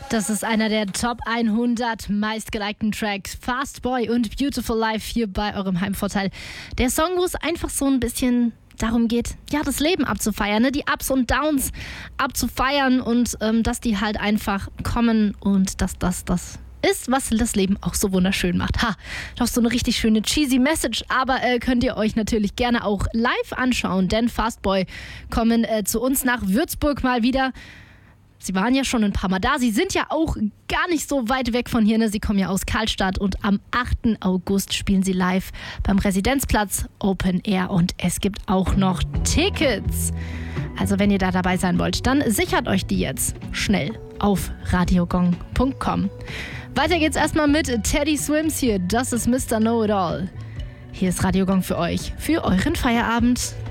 Das ist einer der Top 100 meistgelikten Tracks. Fast Boy und Beautiful Life hier bei eurem Heimvorteil. Der Song, wo es einfach so ein bisschen darum geht, ja, das Leben abzufeiern, ne? Die Ups und Downs abzufeiern und dass die halt einfach kommen und dass das ist, was das Leben auch so wunderschön macht. Ha, doch so eine richtig schöne cheesy Message, aber könnt ihr euch natürlich gerne auch live anschauen, denn Fast Boy kommen zu uns nach Würzburg mal wieder. Sie waren ja schon ein paar Mal da. Sie sind ja auch gar nicht so weit weg von hier. Ne? Sie kommen ja aus Karlstadt und am 8. August spielen sie live beim Residenzplatz Open Air und es gibt auch noch Tickets. Also wenn ihr da dabei sein wollt, dann sichert euch die jetzt schnell auf radiogong.com. Weiter geht's erstmal mit Teddy Swims hier. Das ist Mr. Know-It-All. Hier ist Radio Gong für euch, für euren Feierabend.